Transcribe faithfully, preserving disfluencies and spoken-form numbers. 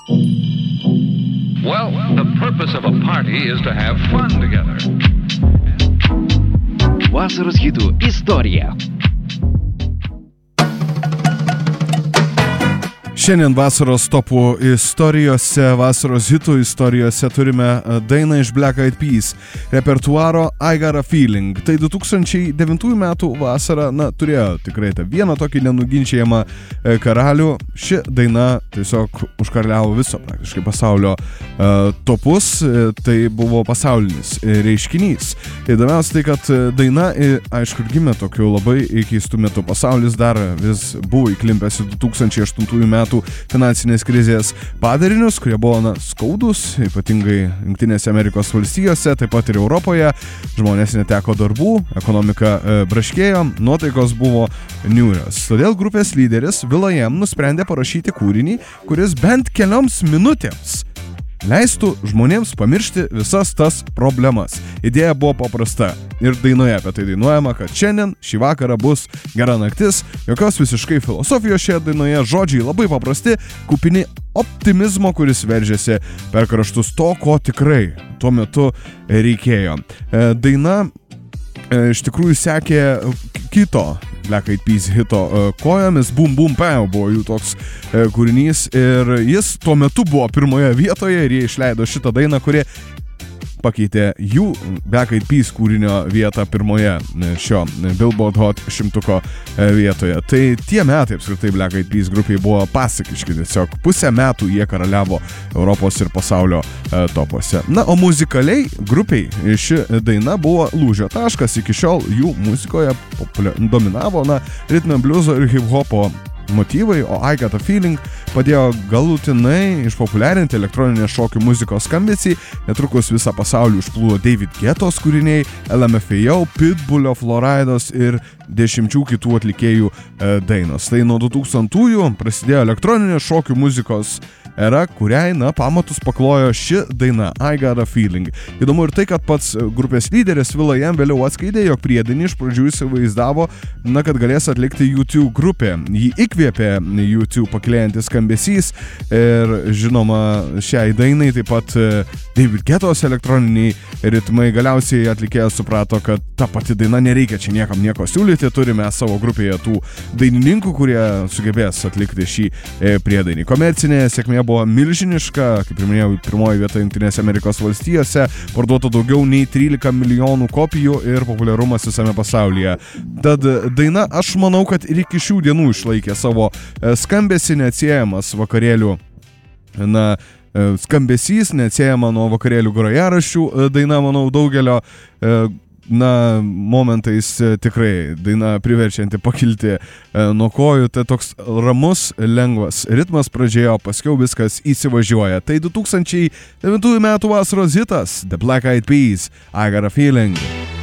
Well, the purpose of a party is to have fun together. Vasaros hitų istorija. Šiandien vasaros topų istorijose, vasaros hitų istorijose turime dainą iš Black Eyed Peas repertuaro I Got a Feeling. Tai du tūkstančiai devintųjų metų vasara, na, turėjo tikrai tą vieną tokį nenuginčiamą karalių. Ši daina tiesiog užkaraliavo viso praktiškai pasaulio uh, topus, tai buvo pasaulinis reiškinys. Įdomiausia tai, kad daina, aišku, gimė tokiu labai keistų metų. Pasaulis dar vis buvo įklimpęs į du tūkstančiai aštuntųjų metų finansinės krizės padarinius, kurie buvo na, skaudus, ypatingai Jungtinėse Amerikos valstijose, taip pat ir Europoje. Žmonės neteko darbų, ekonomika e, braškėjo, nuotaikos buvo niūrios. Todėl grupės lyderis Will I Am nusprendė parašyti kūrinį, kuris bent kelioms minutėms leistų žmonėms pamiršti visas tas problemas. Idėja buvo paprasta ir dainoje apie tai dainuojama, kad šiandien šį vakarą bus gera naktis, jokios visiškai filosofijos šioje dainoje, žodžiai labai paprasti, kupini optimizmo, kuris veržėsi per kraštus to, ko tikrai tuo metu reikėjo. Daina iš tikrųjų sekė kito Black Eyed Peas hito kojomis, Boom Boom Pow buvo jų toks kūrinys ir jis tuo metu buvo pirmoje vietoje ir jie išleido šitą dainą, kuri pakeitė jų Black Eyed Peas kūrinio vietą pirmoje šio Billboard Hot šimtuko vietoje. Tai tie metai apskritai Black Eyed Peas grupiai buvo pasakiški, tiesiog pusę metų jie karaliavo Europos ir pasaulio topuose. Na, o muzikaliai grupiai ši daina buvo lūžio taškas, iki šiol jų muzikoje populia- dominavo na, ritmo bliuzo ir hip-hopo motyvai, o I Got a Feeling padėjo galutinai išpopuliarinti elektroninės šokių muzikos skambesį. Netrukus visą pasaulį užplūdo David Guettos kūriniai, L M F A O, Pitbullio, Floridos ir dešimčių kitų atlikėjų e, dainos. Tai nuo du tūkstantųjų prasidėjo elektroninės šokių muzikos era, kuriai, na, pamatus paklojo ši daina I Got a Feeling. Įdomu ir tai, kad pats grupės lyderis Will I Am vėliau atskleidė, jog priedainį iš pradžių įsivaizdavo, na, kad galės atlikti U two grupė. Jį įkvėpė U two pakilėjantis skambesys ir, žinoma, šiai dainai taip pat David Guettos elektroniniai ritmai. Galiausiai atlikėjas suprato, kad ta pati daina nereikia čia niekam nieko siūlyti, turime savo grupėje tų dainininkų, kurie sugebės atlikti šį priedainį. Komercinė sėkmė buvo milžiniška, kaip ir minėjau, pirmoji vieta Jungtinėse Amerikos valstijose, parduota daugiau nei trylika milijonų kopijų ir populiarumas visame pasaulyje. Tad daina, aš manau, kad ir iki šių dienų išlaikė savo skambesį, neatsiejamas vakarėlių, na, skambesys, neatsiejama nuo vakarėlių grojaraščių daina, manau, daugelio na, momentais tikrai daina priverčianti pakilti e, nuo kojų, tai toks ramus, lengvas ritmas pradžioje, paskiau viskas įsivažiuoja. Tai du tūkstančiai devintųjų metų vasaros hitas The Black Eyed Peas, I Got a Feeling.